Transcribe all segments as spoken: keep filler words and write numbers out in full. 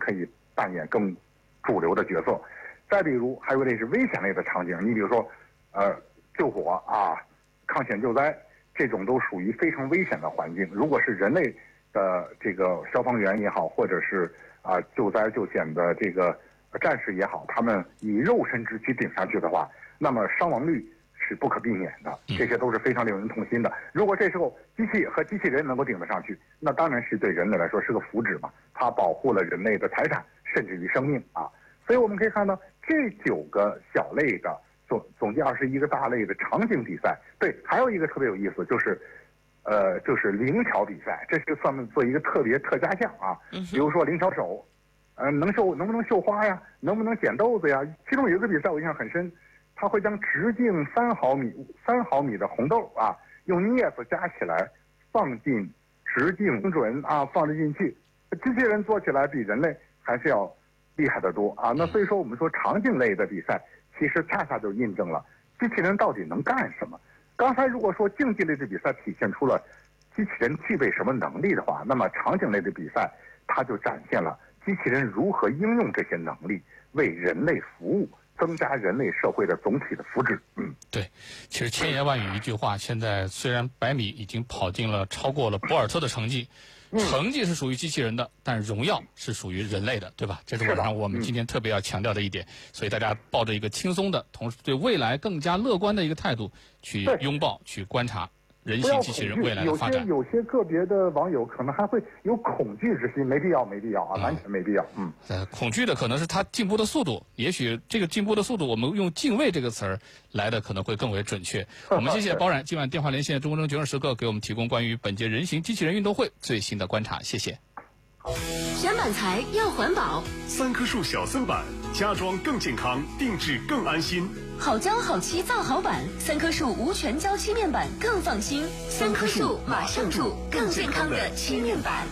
可以扮演更主流的角色。再比如还有类是危险类的场景，你比如说呃救火啊、抗险救灾，这种都属于非常危险的环境。如果是人类的这个消防员也好，或者是啊、呃、救灾救险的这个战士也好，他们以肉身之躯顶上去的话，那么伤亡率是不可避免的，这些都是非常令人痛心的。如果这时候机器和机器人能够顶得上去，那当然是对人类来说是个福祉嘛，它保护了人类的财产，甚至于生命啊。所以我们可以看到，这九个小类的总总计二十一个大类的场景比赛，对，还有一个特别有意思，就是，呃，就是灵巧比赛，这是算做一个特别特佳项啊。比如说灵巧手，呃，能绣能不能绣花呀？能不能捡豆子呀？其中有一个比赛我印象很深。他会将直径三毫米、三毫米的红豆啊，用镊子夹起来，放进直径精准啊，放得进去。机器人做起来比人类还是要厉害得多啊。那所以说，我们说场景类的比赛，其实恰恰就印证了机器人到底能干什么。刚才如果说竞技类的比赛体现出了机器人具备什么能力的话，那么场景类的比赛，它就展现了机器人如何应用这些能力为人类服务。增加人类社会的总体的福祉。嗯， 对，其实千言万语一句话，现在虽然百米已经跑进了超过了博尔特的成绩，嗯、成绩是属于机器人的，但荣耀是属于人类的，对吧？这是晚上我们今天特别要强调的一点。嗯、所以大家抱着一个轻松的，同时对未来更加乐观的一个态度去拥抱、去观察人形机器人未来的发展。 有些有些个别的网友可能还会有恐惧之心，没必要，没必要啊，完全没必要。嗯， 呃，恐惧的可能是它进步的速度，也许这个进步的速度，我们用敬畏这个词儿来的可能会更为准确。我们谢谢包冉今晚电话连线中国证券时刻给我们提供关于本届人形机器人运动会最新的观察，谢谢。 选板材要环保， 三棵树小森板，家装更健康，定制更安心。 好胶好漆造好板，三棵树无全胶漆面板更放心。三棵树马上住更健康的漆面板。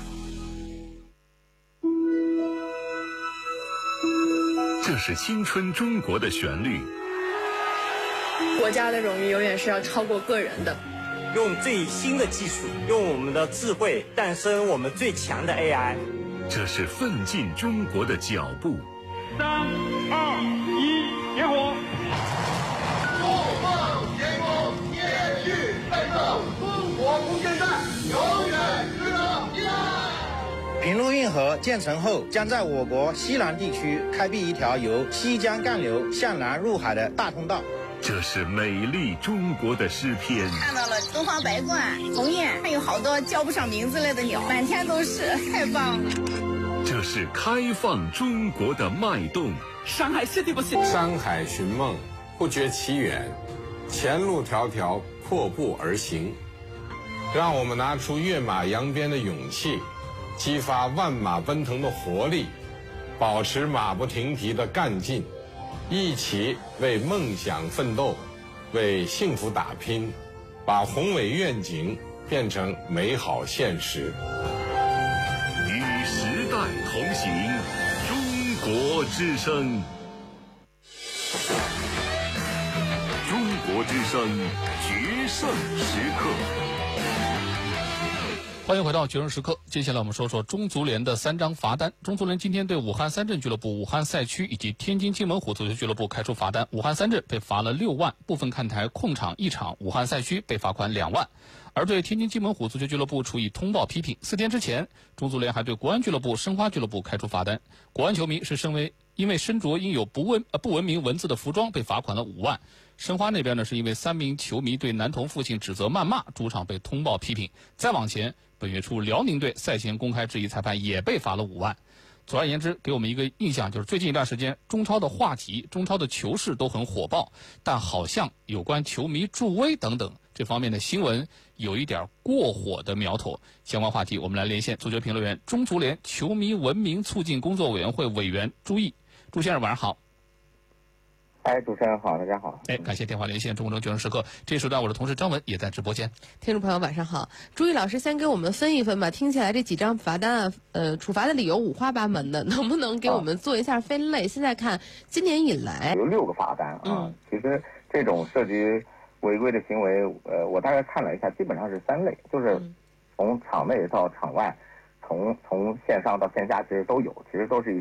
这是青春中国的旋律。 国家的荣誉永远是要超过个人的。 用最新的技术，用我们的智慧诞生我们最强的 A I。 这是奋进中国的脚步。 三二一，点火！ 不放天空，天续奋斗，中国空间站永远值得依赖。 平陆运河建成后，将在我国西南地区开辟一条由西江干流向南入海的大通道。 这是美丽中国的诗篇。 看到了东方白鹳、鸿雁，还有好多叫不上名字来的鸟，满天都是，太棒了。 这是开放中国的脉动。 山海是对不起。 山海寻梦，不觉其远，前路迢迢，破步而行。让我们拿出跃马扬鞭的勇气，激发万马奔腾的活力，保持马不停蹄的干劲。一起为梦想奋斗，为幸福打拼，把宏伟愿景变成美好现实。 与时代同行，中国之声。中国之声决胜时刻。 欢迎回到决胜时刻。接下来我们说说中足联的三张罚单。中足联今天对武汉三镇俱乐部、武汉赛区以及天津津门虎足球俱乐部开出罚单。武汉三镇被罚了六万，部分看台控场一场；武汉赛区被罚款两万。而对天津津门虎足球俱乐部处以通报批评。四天之前，中足联还对国安俱乐部、申花俱乐部开出罚单。国安球迷是身为因为身着印有不文呃不文明文字的服装被罚款了五万。申花那边呢，是因为三名球迷对男童父亲指责谩骂，主场被通报批评。再往前，本月初辽宁队赛前公开质疑裁判，也被罚了五万。总而言之，给我们一个印象，就是最近一段时间，中超的话题、中超的球市都很火爆，但好像有关球迷助威等等这方面的新闻有一点过火的苗头。相关话题，我们来连线足球评论员、中足联球迷文明促进工作委员会委员朱毅。朱先生，晚上好。 哎，主持人好，大家好。 哎，感谢电话连线中国证券时刻。这时段我的同事张文也在直播间。 听众朋友晚上好，朱毅老师先给我们分一分吧。听起来这几张罚单啊，呃，处罚的理由五花八门的，能不能给我们做一下分类？啊、现在看今年以来有六个罚单啊。 嗯， 其实这种涉及违规的行为，呃，我大概看了一下，基本上是三类，就是从场内到场外，从从线上到线下，其实都有，其实都是一